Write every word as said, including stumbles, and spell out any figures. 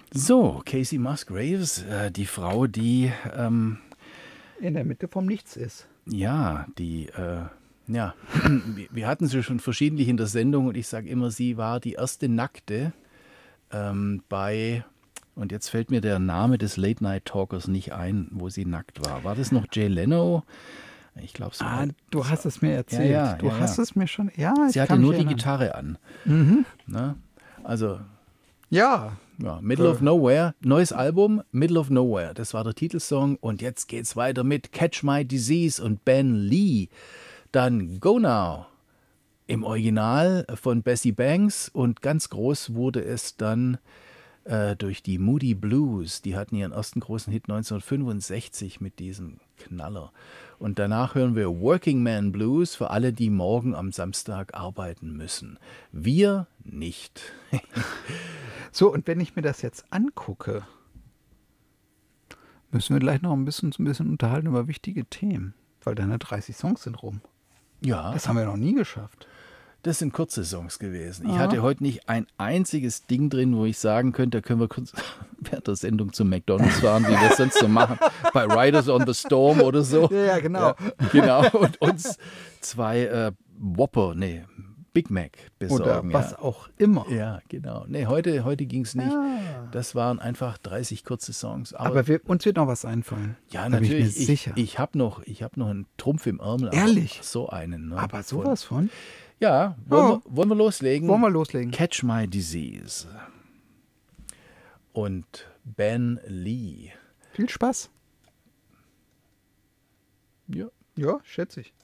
So, Casey Musgraves, äh, die Frau, die, ähm, In der Mitte vom Nichts ist. ja, die, äh, ja, wir, wir hatten sie schon verschiedentlich in der Sendung und ich sage immer, sie war die erste Nackte ähm, bei, und jetzt fällt mir der Name des Late-Night-Talkers nicht ein, wo sie nackt war. War das noch Jay Leno? Ich glaube, es war. Ah, halt- du es hast war- es mir erzählt. Ja, ja, du ja, hast ja. es mir schon. Ja, Sie ich hatte kann nur mich die erinnern. Gitarre an. Mhm. Ne? Also, Ja. ja, Middle Äh. of Nowhere, neues Album, Middle of Nowhere, das war der Titelsong und jetzt geht's weiter mit Catch My Disease und Ben Lee. Dann Go Now im Original von Bessie Banks und ganz groß wurde es dann äh, durch die Moody Blues. Die hatten ihren ersten großen Hit neunzehnhundertfünfundsechzig mit diesem Knaller. Und danach hören wir Working Man Blues für alle, die morgen am Samstag arbeiten müssen. Wir nicht. So, und wenn ich mir das jetzt angucke, müssen wir gleich noch ein bisschen, ein bisschen unterhalten über wichtige Themen. Weil deine dreißig Songs sind rum. Ja. Das haben wir noch nie geschafft. Das sind kurze Songs gewesen. Ich Ah. hatte heute nicht ein einziges Ding drin, wo ich sagen könnte, da können wir kurz während der Sendung zum McDonald's fahren, wie wir es sonst so machen, bei Riders on the Storm oder so. Ja, ja, genau. Ja, genau. Und uns zwei äh, Whopper, nee, Big Mac besorgen. Oder was ja. auch immer. Ja, genau. Nee, heute, heute ging es nicht. Ja. Das waren einfach dreißig kurze Songs. Aber, Aber wir, uns wird noch was einfallen. ja, da bin natürlich. ich mir sicher. Ich, ich habe noch, ich hab noch einen Trumpf im Ärmel. Ehrlich? Aber so einen. Ne? Aber sowas von? Ja, wollen, Ja. Wir, wollen wir loslegen? Wollen wir loslegen? Catch My Disease. Und Ben Lee. Viel Spaß. Ja. Ja, schätze ich.